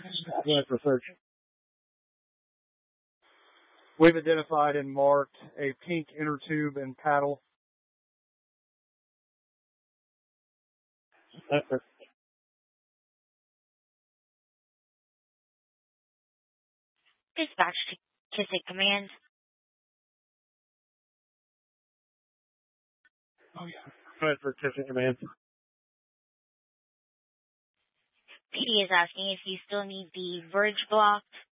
Yeah, for search. We've identified and marked a pink inner tube and paddle. Dispatch to Kissick Command. Oh, yeah. Go ahead for Kissick Command. PD is asking if you still need the verge blocked.